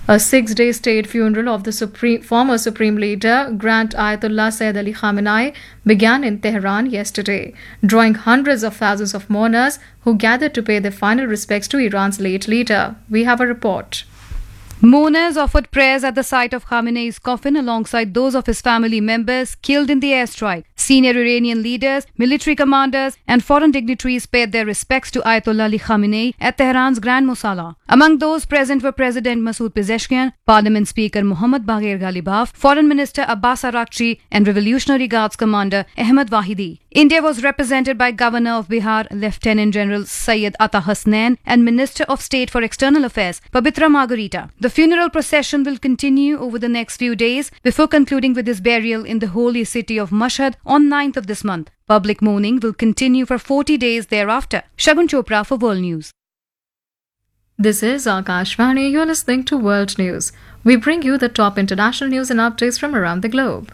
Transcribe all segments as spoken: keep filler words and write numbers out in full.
A six-day state funeral of the supreme, former Supreme Leader Grand Ayatollah Sayyid Ali Khamenei began in Tehran yesterday, drawing hundreds of thousands of mourners who gathered to pay their final respects to Iran's late leader. We have a report. Mourners offered prayers at the site of Khamenei's coffin alongside those of his family members killed in the airstrike. Senior Iranian leaders, military commanders, and foreign dignitaries paid their respects to Ayatollah Ali Khamenei at Tehran's Grand Mosala. Among those present were President Masoud Pezeshkian, Parliament Speaker Mohammad Baghir Ghalibaf, Foreign Minister Abbas Araghchi, and Revolutionary Guards Commander Ahmed Wahidi. India was represented by Governor of Bihar, Lieutenant General Syed Ata Hasnain, and Minister of State for External Affairs, Pabitra Margarita. The funeral procession will continue over the next few days before concluding with his burial in the holy city of Mashhad on ninth of this month. Public mourning will continue for forty days thereafter. Shagun Chopra for World News. This is Akashvani. You're listening to World News. We bring you the top international news and updates from around the globe.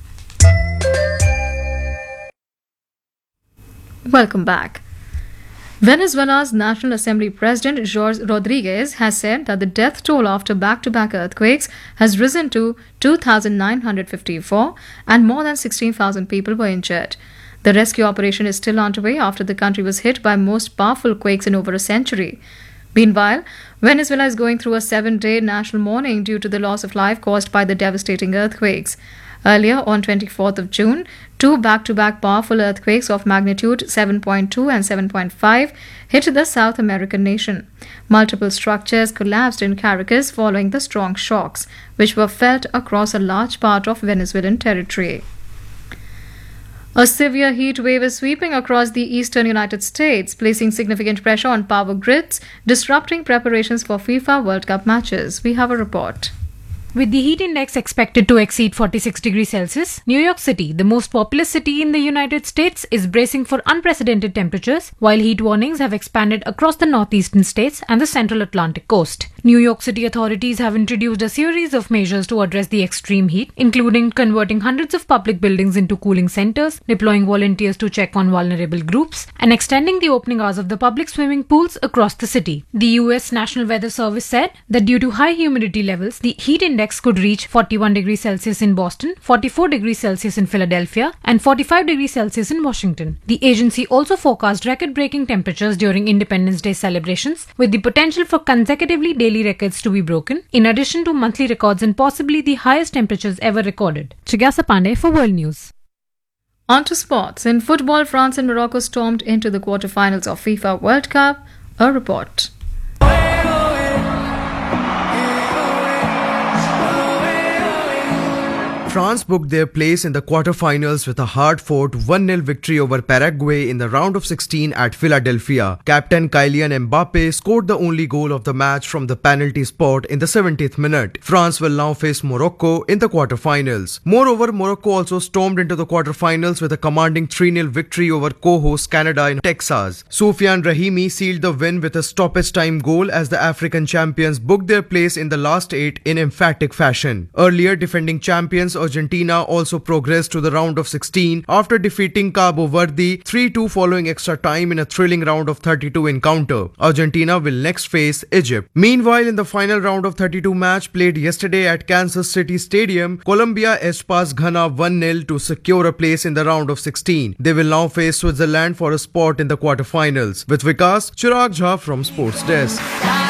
Welcome back. Venezuela's National Assembly President Jorge Rodriguez has said that the death toll after back-to-back earthquakes has risen to two thousand nine hundred fifty-four and more than sixteen thousand people were injured. The rescue operation is still underway after the country was hit by most powerful quakes in over a century. Meanwhile, Venezuela is going through a seven-day national mourning due to the loss of life caused by the devastating earthquakes. Earlier, on twenty-fourth of June, two back-to-back powerful earthquakes of magnitude seven point two and seven point five hit the South American nation. Multiple structures collapsed in Caracas following the strong shocks, which were felt across a large part of Venezuelan territory. A severe heat wave is sweeping across the eastern United States, placing significant pressure on power grids, disrupting preparations for FIFA World Cup matches. We have a report. With the heat index expected to exceed forty-six degrees Celsius, New York City, the most populous city in the United States, is bracing for unprecedented temperatures, while heat warnings have expanded across the northeastern states and the central Atlantic coast. New York City authorities have introduced a series of measures to address the extreme heat, including converting hundreds of public buildings into cooling centers, deploying volunteers to check on vulnerable groups, and extending the opening hours of the public swimming pools across the city. The U S National Weather Service said that due to high humidity levels, the heat index could reach forty-one degrees Celsius in Boston, forty-four degrees Celsius in Philadelphia, and forty-five degrees Celsius in Washington. The agency also forecast record-breaking temperatures during Independence Day celebrations, with the potential for consecutively daily records to be broken, in addition to monthly records and possibly the highest temperatures ever recorded. Chigyasa Pandey for World News. On to sports. In football, France and Morocco stormed into the quarterfinals of FIFA World Cup. A report. France booked their place in the quarterfinals with a hard-fought one nil victory over Paraguay in the round of sixteen at Philadelphia. Captain Kylian Mbappe scored the only goal of the match from the penalty spot in the seventieth minute. France will now face Morocco in the quarterfinals. Moreover, Morocco also stormed into the quarterfinals with a commanding three nil victory over co-host Canada in Texas. Soufiane Rahimi sealed the win with a stoppage time goal as the African champions booked their place in the last eight in emphatic fashion. Earlier, defending champions Argentina also progressed to the round of sixteen after defeating Cabo Verde three two following extra time in a thrilling round of thirty-two encounter. Argentina will next face Egypt. Meanwhile, in the final round of thirty-two match played yesterday at Kansas City Stadium, Colombia edged past Ghana one nil to secure a place in the round of sixteen. They will now face Switzerland for a spot in the quarterfinals. With Vikas, Chirag Jha from Sports Desk.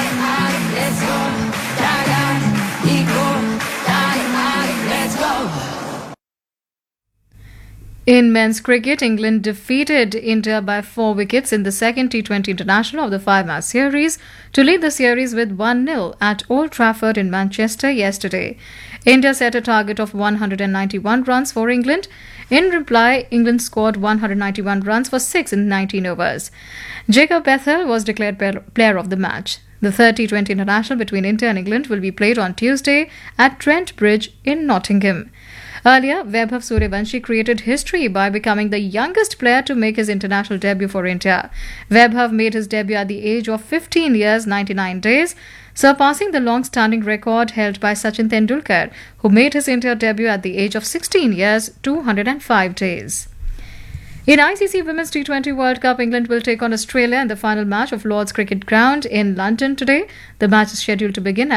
In men's cricket, England defeated India by four wickets in the second T twenty International of the five-match series to lead the series with one nil at Old Trafford in Manchester yesterday. India set a target of one hundred ninety-one runs for England. In reply, England scored one hundred ninety-one runs for six in nineteen overs. Jacob Bethel was declared player of the match. The third T twenty International between India and England will be played on Tuesday at Trent Bridge in Nottingham. Earlier, Vaibhav Suryavanshi created history by becoming the youngest player to make his international debut for India. Vaibhav made his debut at the age of fifteen years, ninety-nine days, surpassing the long-standing record held by Sachin Tendulkar, who made his India debut at the age of sixteen years, two hundred five days. In I C C Women's T twenty World Cup, England will take on Australia in the final match of Lord's Cricket Ground in London today. The match is scheduled to begin